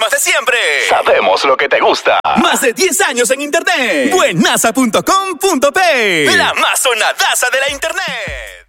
más de siempre. Sabemos lo que te gusta. Más de 10 años en internet. Buenaza.com.p. La más sonadaza de la internet.